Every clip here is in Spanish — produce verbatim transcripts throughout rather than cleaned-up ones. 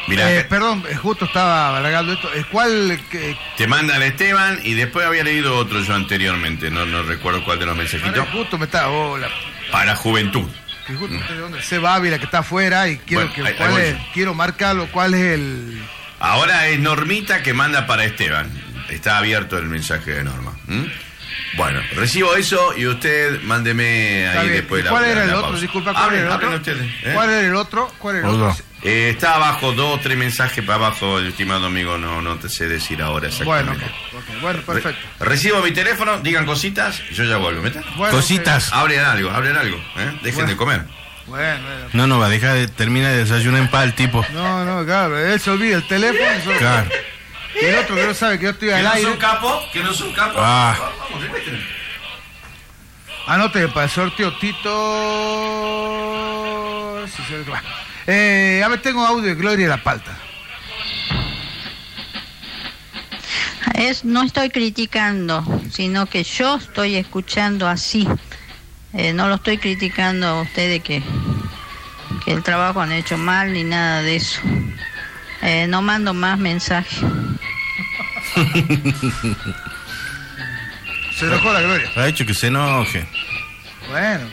Mirá, eh, perdón, justo estaba balagando esto. ¿Cuál? Que... Te manda el Esteban y después había leído otro yo anteriormente, no, no recuerdo cuál de los mensajitos. Ahora, justo me está... Oh, la... Para juventud. Que justo mm. ¿dónde? Seba Ávila, que está afuera y quiero bueno, que ahí, cuál ahí es, quiero marcarlo, cuál es el... Ahora es Normita que manda para Esteban. Está abierto el mensaje de Norma. ¿Mm? Bueno, recibo eso y usted mándeme ahí después la ¿Cuál era la, el la otro? pausa. Disculpa, ¿cuál Hablen, era el otro? ustedes, ¿eh? ¿Cuál era el otro? ¿Cuál era el otro? Eh, está abajo, dos o tres mensajes para abajo, el estimado amigo, no, no te sé decir ahora exactamente. Bueno, okay, okay, bueno, perfecto. Re recibo mi teléfono, digan cositas y yo ya vuelvo. Bueno, cositas. Okay. Hablen algo, hablen algo, ¿eh? Dejen bueno. de comer. Bueno, bueno. No, no, va a dejar de, termina de desayunar en paz el tipo. No, no, claro, él se olvida el teléfono. Solo... Claro. Y el otro que no sabe que yo estoy al aire. Que no son capo, que no son capo. Ah. Vamos, repiten. Anote para el sorteo Tito. Sí, se va. Eh, a ver, tengo audio de Gloria La Palta. Es, no estoy criticando, sino que yo estoy escuchando así. Eh, no lo estoy criticando a ustedes que, que el trabajo han hecho mal ni nada de eso. Eh, no mando más mensajes. Se enojó la Gloria. Ha hecho que se enoje. Bueno.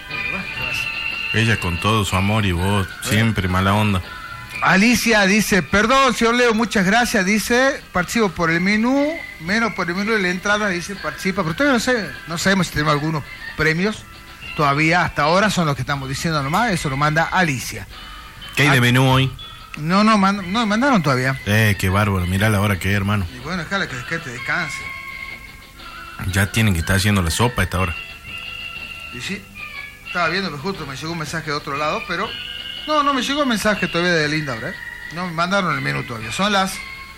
Ella con todo su amor y vos siempre mala onda. Alicia dice, perdón, señor Leo, muchas gracias, dice, participo por el menú, menos por el menú de la entrada, dice, participa, pero todavía no sé, no sabemos si tenemos algunos premios, todavía hasta ahora son los que estamos diciendo nomás, eso lo manda Alicia. ¿Qué hay de menú hoy? No, no, mand no me mandaron todavía. Eh, qué bárbaro, mirá la hora que hay, hermano. Y bueno, déjala que, que te descanse. Ya tienen que estar haciendo la sopa a esta hora. Y sí, estaba viendo que justo me llegó un mensaje de otro lado, pero... No, no me llegó el mensaje todavía de Linda ahora, ¿eh? No me mandaron el menú todavía. Son las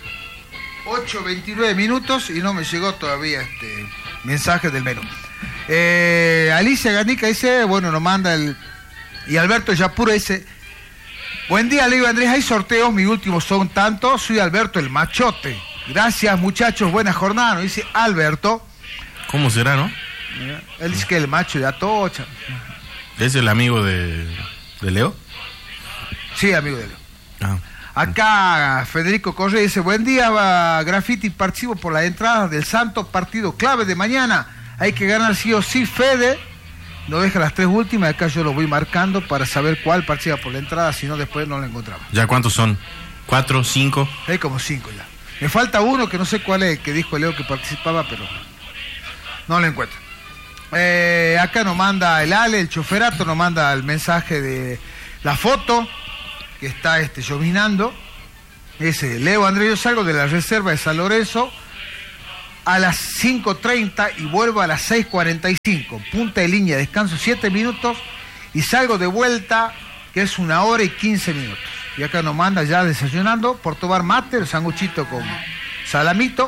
ocho veintinueve minutos y no me llegó todavía este mensaje del menú. Eh, Alicia Garnica dice, bueno, nos manda el... Y Alberto Yapura dice, buen día, Leo Andrés, hay sorteos, mis últimos son tantos, soy Alberto el Machote. Gracias, muchachos, buena jornada, nos dice Alberto. ¿Cómo será, no? Él dice que el macho de Atocha. ¿Es el amigo de, de Leo? Sí, amigo de Leo. Ah. Acá Federico Correa dice, buen día, va, Graffiti, participo por la entrada del santo partido clave de mañana. Hay que ganar sí o sí, Fede. No deja las tres últimas, acá yo lo voy marcando para saber cuál participa por la entrada, si no después no la encontramos. ¿Ya cuántos son? ¿Cuatro? ¿Cinco? Hay como cinco ya. Me falta uno que no sé cuál es, que dijo Leo que participaba, pero no lo encuentro. Eh, acá nos manda el Ale, el choferato, nos manda el mensaje de la foto que está este, llovinando. Ese, Leo Andrés, yo salgo de la reserva de San Lorenzo a las cinco treinta y vuelvo a las seis cuarenta y cinco. Punta de línea, descanso siete minutos y salgo de vuelta, que es una hora y quince minutos. Y acá nos manda ya desayunando por tomar mate, el sanguchito con salamito.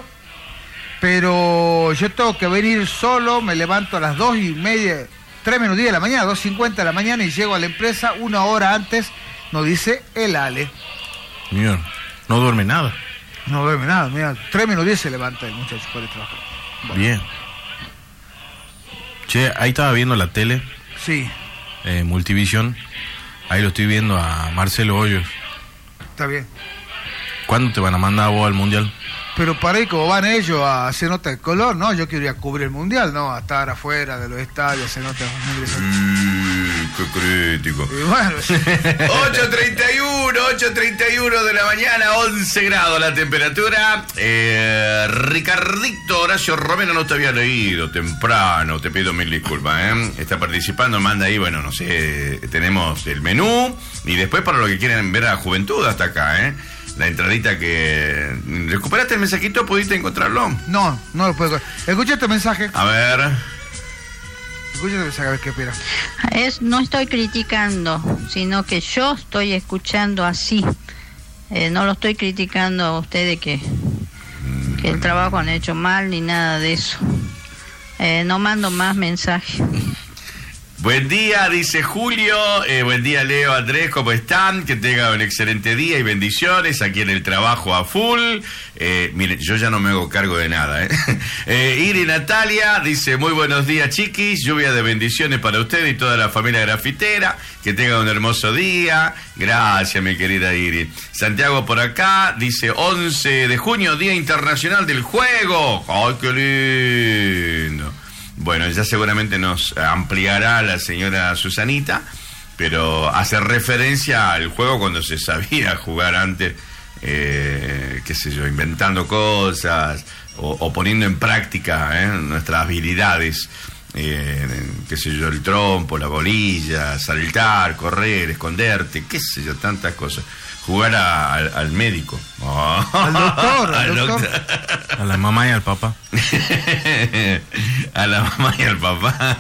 Pero yo tengo que venir solo, me levanto a las dos y media, tres menos diez de la mañana, dos cincuenta de la mañana y llego a la empresa una hora antes, nos dice el Ale. Mira, no duerme nada. No duerme nada, mira, tres menos diez se levanta el muchacho para el trabajo. Bueno. Bien. Che, ahí estaba viendo la tele. Sí. Eh, Multivisión. Ahí lo estoy viendo a Marcelo Hoyos. Está bien. ¿Cuándo te van a mandar a vos al Mundial? Pero para ahí como van ellos a hacer nota de color, ¿no? Yo quería cubrir el Mundial, ¿no? A estar afuera de los estadios, hacer notas de mm, qué crítico. Y bueno, ocho treinta y uno, ocho treinta y uno de la mañana, once grados la temperatura. Eh, Ricardito Horacio Romero no te había leído temprano, te pido mil disculpas, ¿eh? Está participando, manda ahí, bueno, no sé, tenemos el menú y después para los que quieren ver a la juventud hasta acá, ¿eh? La entradita que... ¿Recuperaste el mensajito? ¿Pudiste encontrarlo? No, no lo puedo. Escucha este mensaje. A ver. Escucha este mensaje, a ver qué espera. Es, no estoy criticando, sino que yo estoy escuchando así. Eh, no lo estoy criticando a ustedes que, que el trabajo han hecho mal ni nada de eso. Eh, no mando más mensajes. Buen día, dice Julio. Eh, buen día, Leo, Andrés, ¿cómo están? Que tengan un excelente día y bendiciones aquí en el trabajo a full. Eh, miren, yo ya no me hago cargo de nada, ¿eh? eh Iri Natalia dice, muy buenos días, chiquis. Lluvia de bendiciones para usted y toda la familia grafitera. Que tengan un hermoso día. Gracias, mi querida Iri. Santiago por acá dice, once de junio, Día Internacional del Juego. ¡Ay, qué lindo! Bueno, ya seguramente nos ampliará la señora Susanita, pero hace referencia al juego cuando se sabía jugar antes, eh, qué sé yo, inventando cosas o, o poniendo en práctica eh, nuestras habilidades, eh, qué sé yo, el trompo, la bolilla, saltar, correr, esconderte, qué sé yo, tantas cosas. Jugar a, al, al médico. Oh. Al doctor, al al doctor. doctor. A la mamá y al papá. A la mamá y al papá.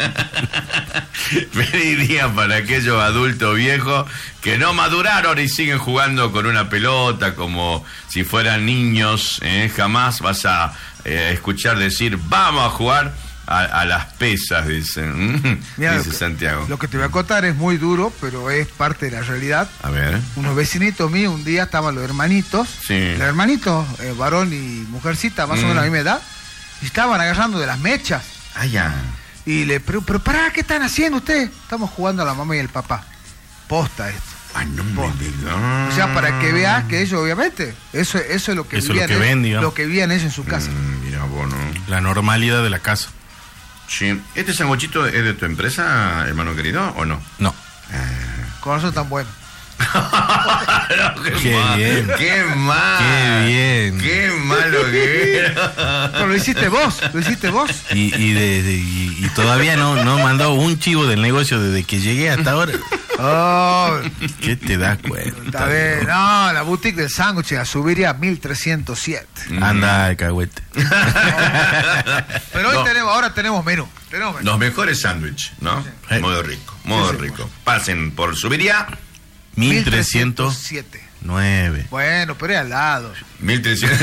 Feliz día para aquellos adultos viejos que no maduraron y siguen jugando con una pelota como si fueran niños. ¿eh? Jamás vas a eh, escuchar decir, vamos a jugar a, a las pesas, dicen. Mira, dice lo que, Santiago. Lo que te voy a contar es muy duro, pero es parte de la realidad. A ver. Unos vecinitos míos, un día estaban los hermanitos, Sí. los hermanitos, eh, varón y mujercita, más Mm. o menos a la misma edad, y estaban agarrando de las mechas. Ah, ya. Y le pero, pero pará, ¿qué están haciendo ustedes? Estamos jugando a la mamá y el papá. Posta esto. Ay, no me Posta. digas. O sea, para que veas que ellos, obviamente, eso, eso es lo que Eso es lo vivían que ellos- ven, digamos. lo que vivían ellos en su casa. Mm, mira, bueno. La normalidad de la casa. Sí. ¿Este sanguchito es de tu empresa, hermano querido, o no? No. Con razón tan bueno. No, Qué mal, bien. Qué mal. Qué bien. Qué malo que era. Pero lo hiciste vos, lo hiciste vos. Y, y, de, de- y, y todavía no, no he mandado un chivo del negocio desde que llegué hasta ahora. Oh, ¿Qué te das cuenta? está bien. No, la boutique del sándwich la subiría a mil trescientos siete. Anda, cahuete. Pero hoy No. tenemos, ahora tenemos menú. Tenemos menú. Los mejores sándwiches, ¿no? Sí. Muy rico, muy Sí, sí, rico. Pasen por Subiría, mil trescientos siete. nueve. Bueno, pero es al lado. mil trescientos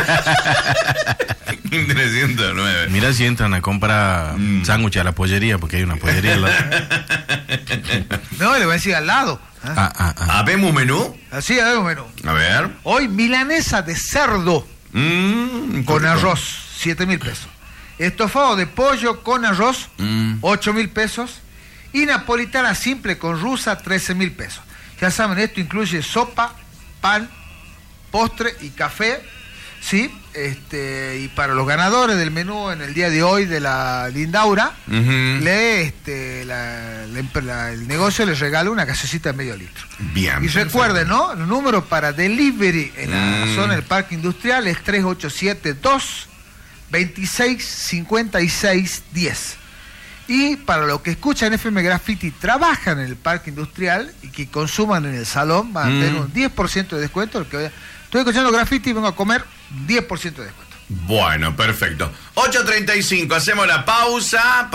mil trescientos nueve. Mira si entran a comprar Mm. sándwich a la pollería, porque hay una pollería al lado. No, le voy a decir al lado. ¿eh? Ah, ah, ah. ¿Habemos menú? Así es menú. A ver. Hoy milanesa de cerdo Mm, con qué rico. arroz, siete mil pesos. Estofado de pollo con arroz, Mm. ocho mil pesos. Y napolitana simple con rusa, trece mil pesos. Ya saben, esto incluye sopa, pan, postre y café. ¿Sí? Este, y para los ganadores del menú en el día de hoy de la Lindaura, Ujú. le, este, la- la- la- el negocio les regala una gaseosita de medio litro. Bien. Y recuerden, ¿no? El número para delivery en la Mm. zona del parque industrial es tres ocho siete, dos veintiséis, cincuenta y seis, diez. Y para los que escuchan F M Graffiti, trabajan en el parque industrial y que consuman en el salón, van a Mm. tener un diez por ciento de descuento. El que vaya- estoy escuchando Graffiti y vengo a comer, diez por ciento de descuento. Bueno, perfecto. ocho treinta y cinco, hacemos la pausa.